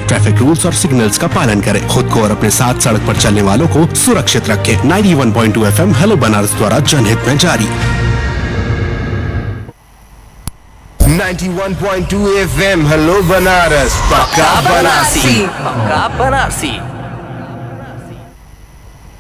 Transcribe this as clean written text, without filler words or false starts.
Traffic rules और signals का पालन करें। खुद को और अपने साथ सड़क पर चलने वालों को सुरक्षित रखें। 91.2 FM हेलो बनारस द्वारा जनहित में जारी। 91.2 FM हेलो बनारस, पक्का बनारसी। पक्का बनारसी।